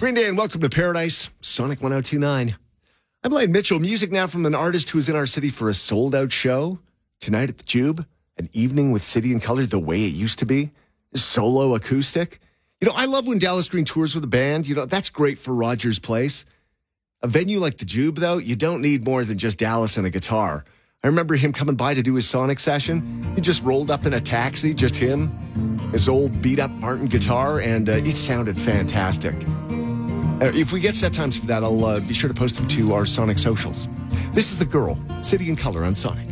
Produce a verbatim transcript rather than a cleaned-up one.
Green Day and welcome to Paradise, Sonic one oh two point nine. I'm Blaine Mitchell. Music now from an artist who is in our city for a sold-out show. Tonight at the Jube, an evening with City and Color the way it used to be. Solo acoustic. You know, I love when Dallas Green tours with a band. You know, that's great for Rogers Place. A venue like the Jube, though, you don't need more than just Dallas and a guitar. I remember him coming by to do his Sonic session. He just rolled up in a taxi, just him, his old beat-up Martin guitar, and uh, it sounded fantastic. Uh, if we get set times for that, I'll uh, be sure to post them to our Sonic socials. This is The Girl, City and Color on Sonic.